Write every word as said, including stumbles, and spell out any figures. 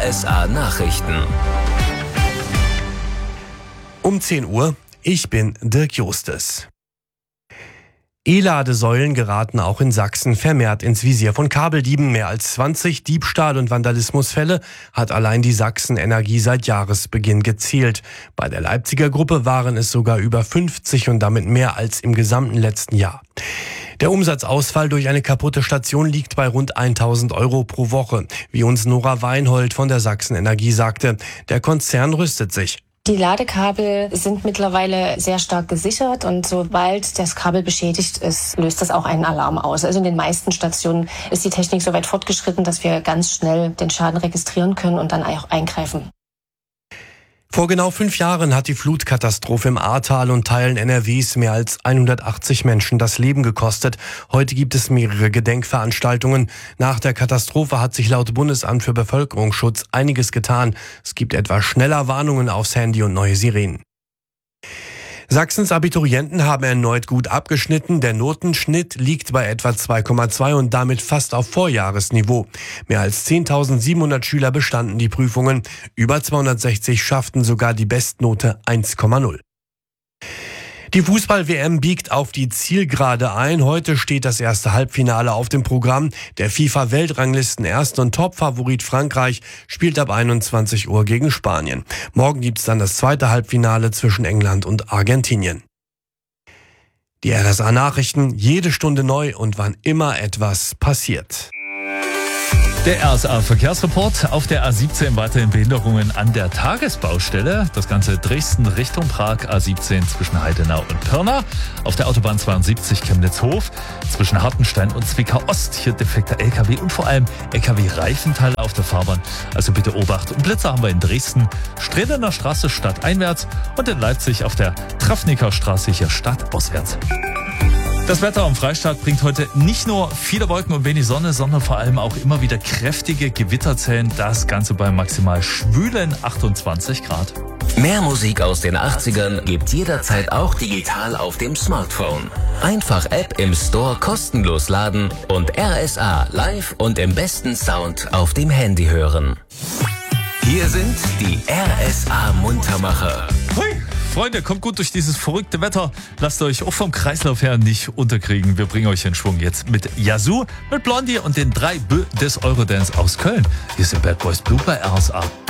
S A Nachrichten. Um zehn Uhr, ich bin Dirk Justes. E-Ladesäulen geraten auch in Sachsen vermehrt ins Visier von Kabeldieben. Mehr als zwanzig Diebstahl- und Vandalismusfälle hat allein die Sachsen-Energie seit Jahresbeginn gezählt. Bei der Leipziger Gruppe waren es sogar über fünfzig und damit mehr als im gesamten letzten Jahr. Der Umsatzausfall durch eine kaputte Station liegt bei rund tausend Euro pro Woche. Wie uns Nora Weinhold von der Sachsen-Energie sagte, der Konzern rüstet sich. Die Ladekabel sind mittlerweile sehr stark gesichert und sobald das Kabel beschädigt ist, löst das auch einen Alarm aus. Also in den meisten Stationen ist die Technik so weit fortgeschritten, dass wir ganz schnell den Schaden registrieren können und dann auch eingreifen. Vor genau fünf Jahren hat die Flutkatastrophe im Ahrtal und Teilen N R Ws mehr als hundertachtzig Menschen das Leben gekostet. Heute gibt es mehrere Gedenkveranstaltungen. Nach der Katastrophe hat sich laut Bundesamt für Bevölkerungsschutz einiges getan. Es gibt etwa schneller Warnungen aufs Handy und neue Sirenen. Sachsens Abiturienten haben erneut gut abgeschnitten. Der Notenschnitt liegt bei etwa zwei Komma zwei und damit fast auf Vorjahresniveau. Mehr als zehntausendsiebenhundert Schüler bestanden die Prüfungen. Über zweihundertsechzig schafften sogar die Bestnote eins Komma null. Die Fußball-W M biegt auf die Zielgerade ein. Heute steht das erste Halbfinale auf dem Programm. Der FIFA-Weltranglisten-Erst- und Top-Favorit Frankreich spielt ab einundzwanzig Uhr gegen Spanien. Morgen gibt's dann das zweite Halbfinale zwischen England und Argentinien. Die R S A-Nachrichten, jede Stunde neu und wann immer etwas passiert. Der R S A-Verkehrsreport: Auf der A siebzehn weiterhin Behinderungen an der Tagesbaustelle. Das Ganze Dresden Richtung Prag, A siebzehn zwischen Heidenau und Pirna. Auf der Autobahn zweiundsiebzig Chemnitz-Hof zwischen Hartenstein und Zwickau-Ost. Hier defekter L K W und vor allem L K W-Reifenteile auf der Fahrbahn. Also bitte Obacht. Und Blitzer haben wir in Dresden, Stredener Straße stadteinwärts und in Leipzig auf der Trafniker Straße hier stadtauswärts. Das Wetter am Freistaat bringt heute nicht nur viele Wolken und wenig Sonne, sondern vor allem auch immer wieder kräftige Gewitterzellen. Das Ganze bei maximal schwülen achtundzwanzig Grad. Mehr Musik aus den achtzigern gibt's jederzeit auch digital auf dem Smartphone. Einfach App im Store kostenlos laden und R S A live und im besten Sound auf dem Handy hören. Hier sind die R S A Muntermacher. Hui. Freunde, kommt gut durch dieses verrückte Wetter. Lasst euch auch vom Kreislauf her nicht unterkriegen. Wir bringen euch in Schwung jetzt mit Yazoo, mit Blondie und den drei B des Eurodance aus Köln. Hier sind Bad Boys Blue bei R S A.